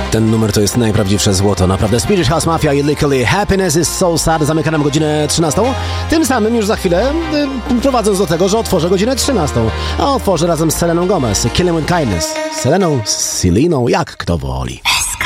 Ten numer to jest najprawdziwsze złoto. Naprawdę Swedish House Mafia i Lykkily Happiness is so sad zamyka nam godzinę 13. Tym samym już za chwilę prowadząc do tego, że otworzę godzinę 13. A otworzę razem z Seleną Gomez, Killing with Kindness. Seleną, Seliną, jak kto woli.